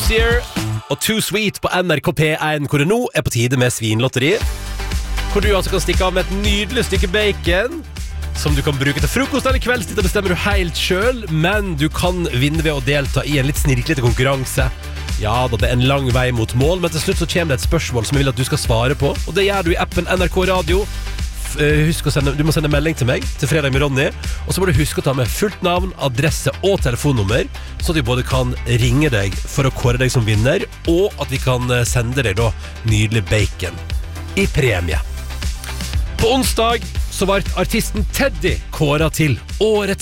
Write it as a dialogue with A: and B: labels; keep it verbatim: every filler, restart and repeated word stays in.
A: Hozier og Too Sweet på N R K P one, hvor det nå er på tide med svinlotteri. Hvor du altså kan stikke av med et nydelig stykke bacon som du kan bruke til frokost eller kveldstid. Det bestemmer du helt selv, men du kan vinne ved å delta i en litt snirklete konkurranse. Ja, da det er en lang vei mot mål, men til slutt så kommer det et spørsmål som jeg vil at du skal svare på, og det gjør du i appen N R K Radio. Husk å sende, du må sende melding til meg til Fredag med Ronny, og så må du huske å ta med fullt navn, adresse og telefonnummer, så at vi både kan ringe deg for å kåre deg som vinner, og at vi kan sende deg da nydelig bacon i premie. På onsdag så var artisten Teddy kåret til årets